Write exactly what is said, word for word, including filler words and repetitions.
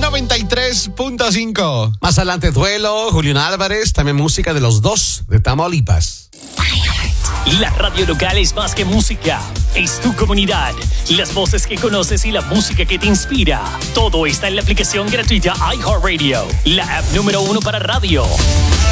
noventa y tres punto cinco. Más adelante, Duelo, Julián Álvarez, también música de los dos de Tamaulipas. La radio local es más que música, es tu comunidad, las voces que conoces y la música que te inspira. Todo está en la aplicación gratuita iHeartRadio, la app número uno para radio.